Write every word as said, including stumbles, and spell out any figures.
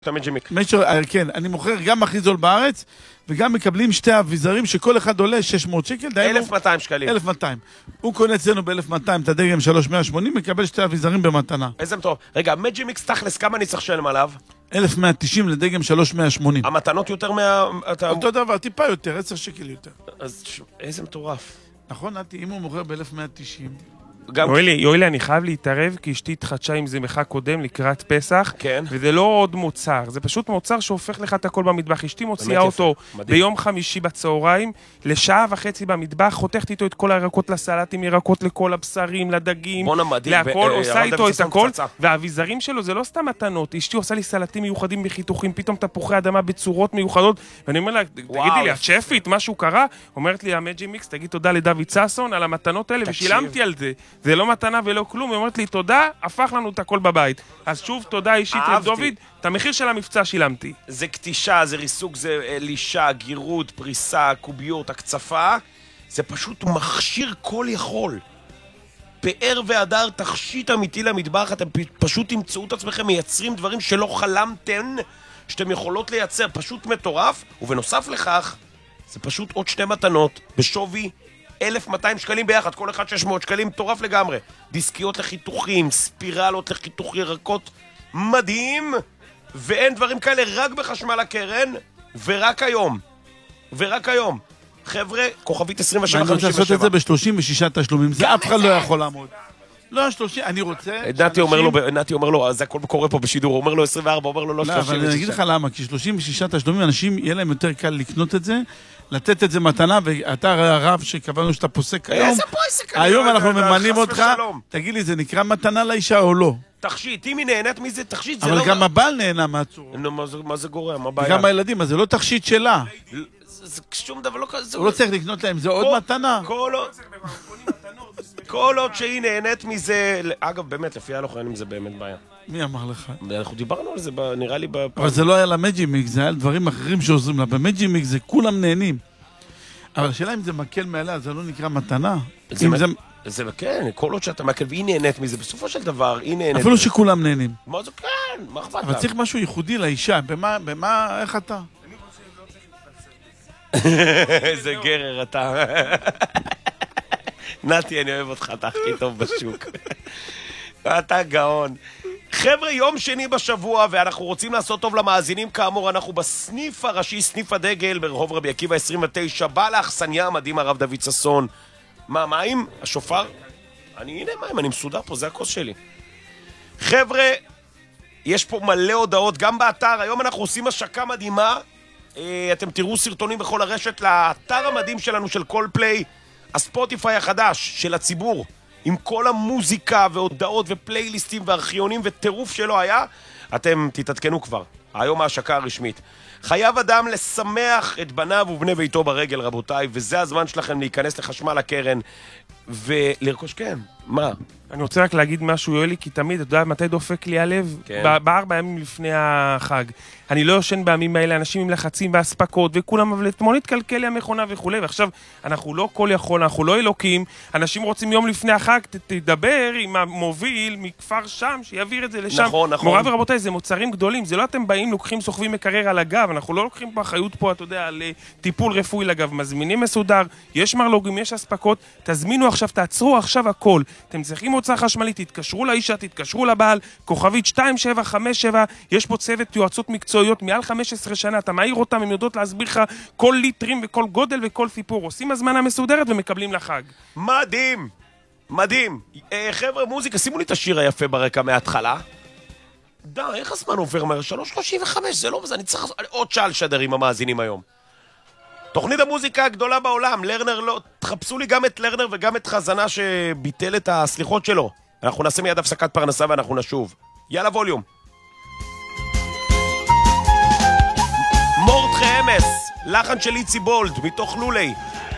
כן, אני מוכר גם הכי זול בארץ, וגם מקבלים שתי אביזרים שכל אחד עולה שש מאות שקל. אלף ומאתיים שקלים. אלף ומאתיים. הוא קונה אצלנו ב-אלף ומאתיים, את הדגם שלוש מאות ושמונים, מקבל שתי אביזרים במתנה. איזה טוב. רגע, מג'ימיקס תכלס, כמה אני צריך לשלם עליו? אלף ומאה ותשעים לדגם שלוש מאות ושמונים. המתנות יותר מה... אותו דבר, טיפה יותר, עשר שקל יותר. אז איזה מטורף. נכון, נתי, אם הוא מוכר ב-אלף ומאה ותשעים... יואלי, יואלי, אני חייב להתערב, כי אשתי התחדשה עם זה מחג קודם לקראת פסח, כן. וזה לא עוד מוצר, זה פשוט מוצר שהופך לך את הכל במטבח. אשתי מוציאה אותו ביום חמישי בצהריים, לשעה וחצי במטבח, חותכת איתו את כל הירקות לסלטים, ירקות לכל הבשרים, לדגים, להכל, עושה איתו את הכל, והאביזרים שלו זה לא סתם מתנות, אשתי עושה לי סלטים מיוחדים בחיתוכים, פתאום תפוחי אדמה בצורות מיוחדות, ואני אומר לה, תגידי לי, את שפית, משהו קרה? אומרת לי, המג'ימיקס, תגיד תודה לדוד ססון על המתנות האלה, ושילמתי על זה. זה לא מתנה ולא כלום, היא אומרת לי תודה, הפך לנו את הכל בבית. אז שוב תודה אישית לדוד, את המחיר של המבצע שילמתי. זה קטישה, זה ריסוק, זה לישה, גירות, פריסה, קוביות, הקצפה, זה פשוט מכשיר כל יכול. פאר והדר, תכשיט אמיתי למטבח, אתם פשוט תמצאו את עצמכם מייצרים דברים שלא חלמתם שאתם יכולות לייצר, פשוט מטורף, ובנוסף לכך, זה פשוט עוד שתי מתנות בשווי אלף ומאתיים שקלים ביחד, כל אחד שש מאות שקלים, מטורף לגמרי. דיסקיות לחיתוכים, ספירלות לחיתוך ירקות, מדהים, ואין דברים כאלה רק בחשמל הקרן, ורק היום. ורק היום. חבר'ה, כוכבית עשרים ושבע חמישים ושבע. אני רוצה לעשות את זה ב-שלושים ושישה תשלומים, זה אף אחד לא יכול לעמוד. לא, שלושים, אני רוצה... נתי אומר לו, נתי אומר לו, זה הכל קורה פה בשידור, הוא אומר לו עשרים וארבע, הוא אומר לו לא שלושים ושישה. אבל אני אגיד לך למה, כי שלושים ושישה תשלומים, אנשים יהיה להם יותר קל לקנות את זה, לתת את זה מתנה, ואתה הרב שקבענו שאתה פוסק היום. איזה פוסק? היום אנחנו ממנים אותך, תגיד לי, זה נקרא מתנה לאישה או לא? תכשיט, אם היא נהנית מזה, תכשיט זה לא... אבל גם הבעל נהנה מהצורה. מה זה גורם? מה הבעיה? גם הילדים, אז זה לא תכשיט שלה. זה שום דבר לא כזה. הוא לא צריך לקנות להם, זה עוד מתנה. כל עוד שהיא נהנית מזה... אגב, באמת, לפי הלוחנים זה באמת בעיה. מי אמר לך? אנחנו דיברנו על זה, נראה לי... אבל זה לא היה למג'ימיקס, זה היה דברים אחרים שעוזרים לה. במג'ימיקס זה כולם נהנים. אבל השאלה אם זה מקל מעליה, זה לא נקרא מתנה. זה כן, כל עוד שאתה מקל, והיא נהנית מזה, בסופו של דבר, היא נהנית... אפילו שכולם נהנים. מה זה כן? מה אכפת? אבל צריך משהו ייחודי לאישה. במה, במה, איך אתה? איזה גרר אתה. נתי, אני אוהב אותך, אתה הכי טוב בשוק. אתה גאון. חבר'ה, יום שני בשבוע, ואנחנו רוצים לעשות טוב למאזינים, כאמור, אנחנו בסניף הראשי, סניף הדגל, ברחוב רבי עקיבא עשרים ותשע, בא לאכסניה המדהים הרב דוד ססון. מה, מים? השופר? אני, הנה מים, אני מסודר פה, זה הכוס שלי. חבר'ה, יש פה מלא הודעות, גם באתר, היום אנחנו עושים השקה מדהימה, אתם תראו סרטונים בכל הרשת לאתר המדהים שלנו של קולפליי, הספוטיפיי החדש של הציבור, עם כל המוזיקה והודעות ופלייליסטים וארכיונים וטירוף שלא היה, אתם תתעדכנו כבר. היום ההשקה הרשמית. חייב אדם לשמח את בניו ובני ביתו ברגל, רבותיי, וזה הזמן שלכם להיכנס לחשמל הקרן ולרכוש, כן, מה? אני רוצה רק להגיד משהו, יואלי, כי תמיד, אתה יודע, מתי דופק לי הלב? כן. בארבע ימים לפני החג. אני לא יושן בימים האלה, אנשים עם לחצים והספקות, וכולם, אבל אתמול התקלקל לי המכונה וכו'. ועכשיו, אנחנו לא כל יכול, אנחנו לא אלוקים, אנשים רוצים יום לפני החג, ת, תדבר עם המוביל מכפר שם, שיעביר את זה לשם. נכון, נכון. מורה ורבותיי, זה מוצרים גדולים, זה לא אתם באים, לוקחים, סוחבים מקרר על הגב, אנחנו לא לוקחים פה אחריות פה, אתה יודע, על טיפול רפואי לגב, מזמינים מסודר, יש מרלוגים, יש הספקות, תזמינו עכשיו, תעצרו עכשיו הכל. אתם צריכים מוצר חשמלי, תתקשרו לאישה, תתקשרו לבעל, כוכבית שתיים שבע חמש שבע, יש פה צוות יועצות מקצועיות מעל חמש עשרה שנה, אתה מעיר אותם, הם יודעות להסביר לך כל ליטרים וכל גודל וכל סיפור, עושים הזמנה מסודרת ומקבלים לחג. מדהים, מדהים. אה, חבר'ה, מוזיקה, שימו לי את השיר היפה ברקע מההתחלה. די, איך הזמן עובר מהר? שלוש שלושים וחמש, זה לא, אני צריך עוד שעה לשדר עם המאזינים היום. תוכנית המוזיקה הגדולה בעולם, לרנר לא... תחפשו לי גם את לרנר וגם את חזנה שביטל את הסליחות שלו. אנחנו נעשה מיד הפסקת פרנסה ואנחנו נשוב. יאללה ווליום. מורדכי אמס, לחן של איצי בולד, מתוך לולי.